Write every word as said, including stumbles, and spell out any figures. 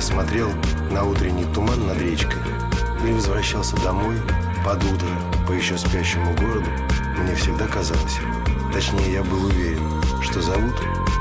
смотрел на утренний туман над речкой или возвращался домой под утро по еще спящему городу, мне всегда казалось, точнее, я был уверен, что зовут